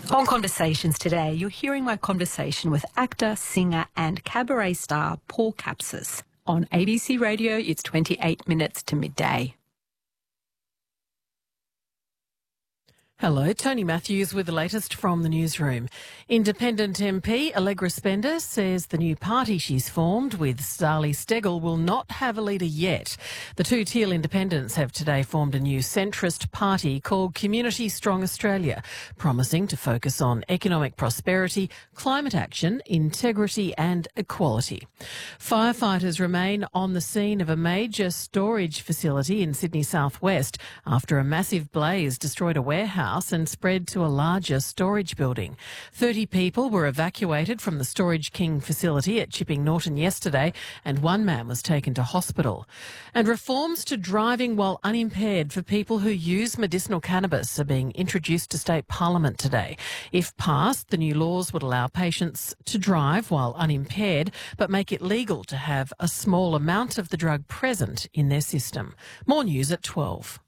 On Conversations today, you're hearing my conversation with actor, singer and cabaret star Paul Capsis. On ABC Radio, it's 28 minutes to midday. Hello, Tony Matthews with the latest from the newsroom. Independent MP Allegra Spender says the new party she's formed with Zali Steggall will not have a leader yet. The two Teal independents have today formed a new centrist party called Community Strong Australia, promising to focus on economic prosperity, climate action, integrity and equality. Firefighters remain on the scene of a major storage facility in Sydney southwest after a massive blaze destroyed a warehouse and spread to a larger storage building. 30 people were evacuated from the Storage King facility at Chipping Norton yesterday, and one man was taken to hospital. And reforms to driving while unimpaired for people who use medicinal cannabis are being introduced to state parliament today. If passed, the new laws would allow patients to drive while unimpaired, but make it legal to have a small amount of the drug present in their system. More news at 12.